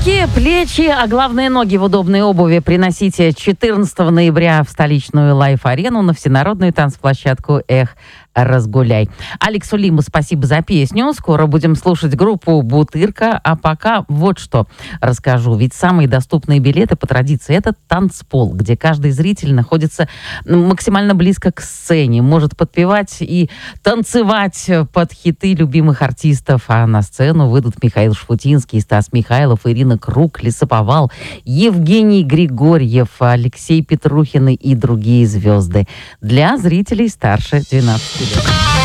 Руки, плечи, а главное ноги в удобной обуви приносите 14 ноября в столичную лайф-арену на всенародную танцплощадку «Эх, разгуляй». Алексу Лиму спасибо за песню. Скоро будем слушать группу «Бутырка». А пока вот что расскажу. Ведь самые доступные билеты по традиции — это танцпол, где каждый зритель находится максимально близко к сцене, может подпевать и танцевать под хиты любимых артистов. А на сцену выйдут Михаил Шфутинский, Стас Михайлов, Ирина Круг, Лесоповал, Евгений Григорьев, Алексей Петрухин и другие звезды. Для зрителей старше 12 лет.